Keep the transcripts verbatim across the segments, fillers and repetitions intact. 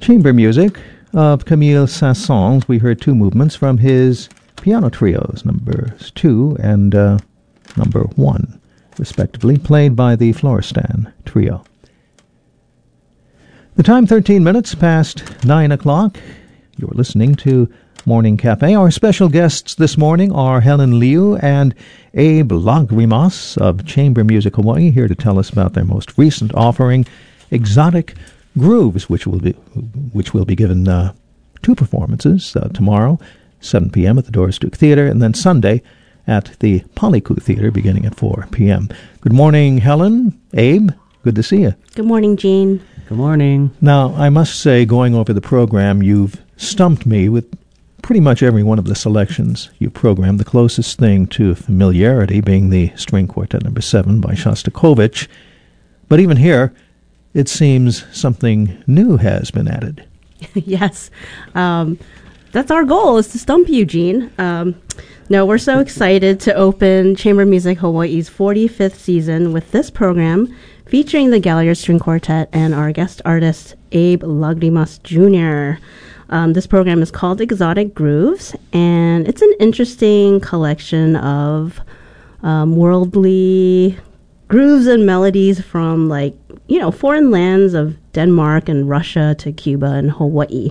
chamber music of Camille Saint-Saëns. We heard two movements from his piano trios, numbers two and uh, number one, respectively, played by the Florestan Trio. The time, thirteen minutes past nine o'clock. You're listening to Morning Cafe. Our special guests this morning are Helen Liu and Abe Lagrimas of Chamber Music Hawaii, here to tell us about their most recent offering, Exotic Grooves, which will be which will be given uh, two performances uh, tomorrow, seven p.m. at the Doris Duke Theater, and then Sunday at the Polycou Theater, beginning at four p.m. Good morning, Helen. Abe, good to see you. Good morning, Gene. Good morning. Now, I must say, going over the program, you've stumped me with pretty much every one of the selections you programmed, the closest thing to familiarity being the String Quartet number seven by Shostakovich. But even here, it seems something new has been added. Yes. Um, that's our goal, is to stump you, Gene. Um, no, we're so excited to open Chamber Music Hawaii's forty-fifth season with this program featuring the Gallagher String Quartet and our guest artist, Abe Lagrimas Junior Um, this program is called Exotic Grooves, and it's an interesting collection of um, worldly grooves and melodies from, like, you know, foreign lands of Denmark and Russia to Cuba and Hawaii.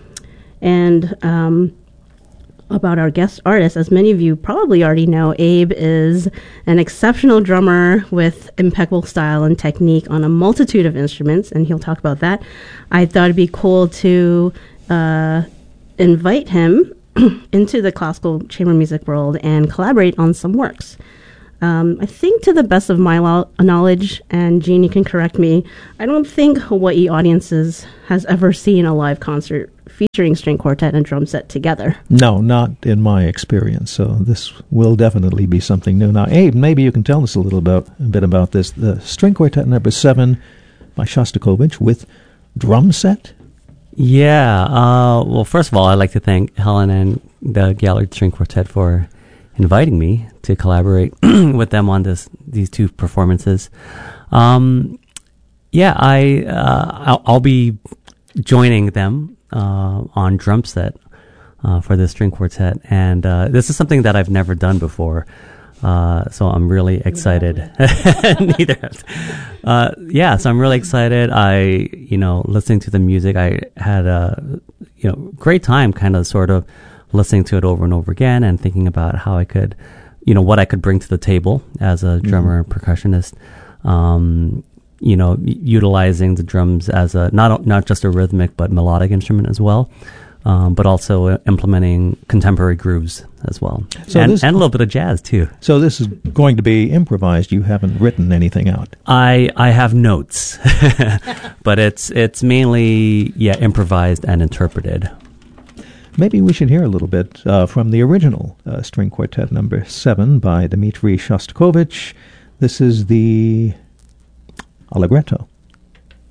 And um, about our guest artist, as many of you probably already know, Abe is an exceptional drummer with impeccable style and technique on a multitude of instruments, and he'll talk about that. I thought it'd be cool to uh, invite him into the classical chamber music world and collaborate on some works. Um, I think, to the best of my lo- knowledge, and Gene, you can correct me, I don't think Hawaii audiences has ever seen a live concert featuring string quartet and drum set together. No, not in my experience, so this will definitely be something new. Now, Abe, maybe you can tell us a little about, a bit about this. The String Quartet number seven by Shostakovich with drum set? Yeah. Uh, well, first of all, I'd like to thank Helen and the Gallagher String Quartet for inviting me to collaborate with them on this these two performances. Um, yeah, I uh, I'll, I'll be joining them uh, on drum set uh, for the string quartet, and uh, this is something that I've never done before. Uh, so I'm really excited. Neither. Uh, yeah, so I'm really excited. I, you know, listening to the music, I had a, you know, great time kind of sort of listening to it over and over again and thinking about how I could, you know, what I could bring to the table as a drummer mm-hmm. and percussionist. Um, you know, utilizing the drums as a, not, not just a rhythmic, but melodic instrument as well. Um, but also implementing contemporary grooves as well, so and, this, and a little bit of jazz too. So this is going to be improvised. You haven't written anything out. I I have notes, but it's it's mainly yeah improvised and interpreted. Maybe we should hear a little bit uh, from the original uh, String Quartet number seven by Dmitri Shostakovich. This is the Allegretto.